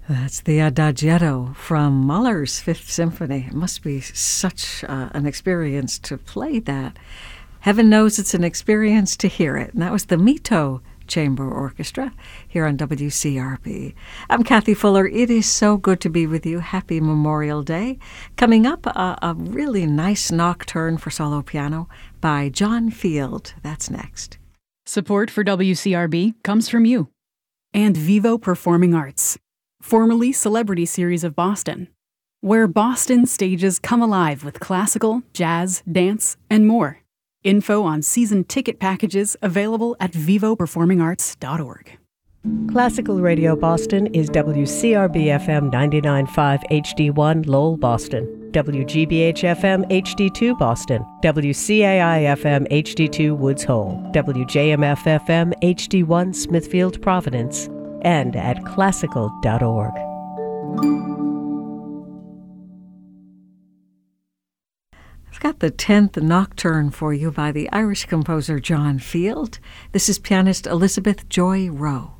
That's the Adagietto from Mahler's Fifth Symphony. It must be such an experience to play that. Heaven knows it's an experience to hear it. And that was the Mito Chamber Orchestra here on WCRB. I'm Kathy Fuller. It is so good to be with you. Happy Memorial Day. Coming up, a really nice nocturne for solo piano by John Field. That's next. Support for WCRB comes from you. And Vivo Performing Arts, formerly Celebrity Series of Boston, where Boston stages come alive with classical, jazz, dance, and more. Info on season ticket packages available at vivoperformingarts.org. Classical Radio Boston is WCRB-FM 99.5 HD1 Lowell, Boston, WGBH-FM HD2 Boston, WCAI-FM HD2 Woods Hole, WJMF-FM HD1 Smithfield, Providence, and at classical.org. I've got the 10th Nocturne for you by the Irish composer John Field. This is pianist Elizabeth Joy Rowe.